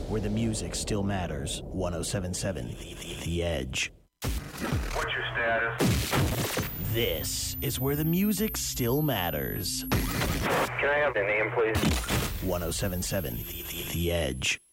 where the music still matters. 107.7 The Edge. What's your status? This is where the music still matters. Can I have the name, please? 107.7 The Edge.